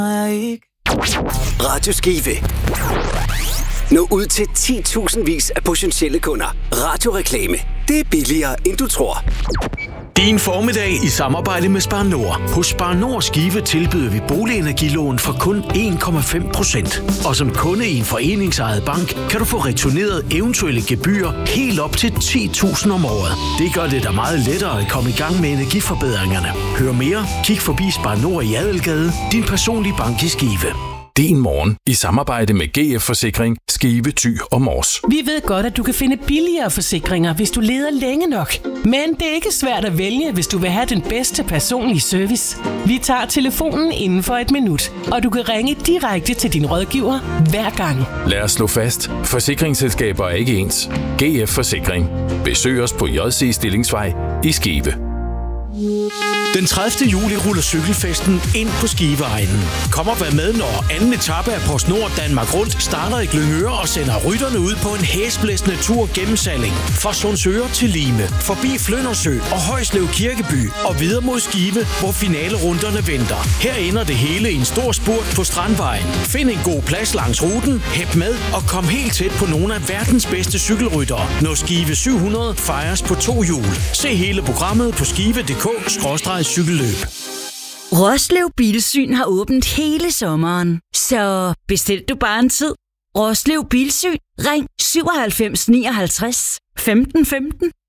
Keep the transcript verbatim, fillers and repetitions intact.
Radio Skive. Nå ud til ti tusind vis af potentielle kunder. Radioreklame. Det er billigere, end du tror. Din formiddag i samarbejde med Spar Nord. Hos Spar Nord Skive tilbyder vi boligenergilån for kun en komma fem procent. Og som kunde i en foreningsejet bank, kan du få returneret eventuelle gebyrer helt op til ti tusind om året. Det gør det da meget lettere at komme i gang med energiforbedringerne. Hør mere, kig forbi Spar Nord i Adelgade, din personlige bank i Skive. Din morgen i samarbejde med G F Forsikring, Skive, Thy og Mors. Vi ved godt, at du kan finde billigere forsikringer, hvis du leder længe nok. Men det er ikke svært at vælge, hvis du vil have den bedste personlige service. Vi tager telefonen inden for et minut, og du kan ringe direkte til din rådgiver hver gang. Lad os slå fast. Forsikringsselskaber er ikke ens. G F Forsikring. Besøg os på J C Stillingsvej i Skive. Den tredivte juli ruller cykelfesten ind på Skiveegnen. Kom og vær med, når anden etape af PostNord Danmark Rundt starter i Glyngøre og sender rytterne ud på en hæsblæsende tur gennem Salling. Fra Sundsøre til Lime, forbi Fløndersø og Højslev Kirkeby og videre mod Skive, hvor finalerunderne venter. Her ender det hele i en stor spurt på Strandvejen. Find en god plads langs ruten, hæb med og kom helt tæt på nogle af verdens bedste cykelryttere, når Skive syv hundrede fejres på to hjul. Se hele programmet på skive punktum d k skråstreg cykelløb. Roslev Bilsyn har åbent hele sommeren, så bestil du bare en tid. Roslev Bilsyn. Ring syvoghalvfems nioghalvtreds femten femten.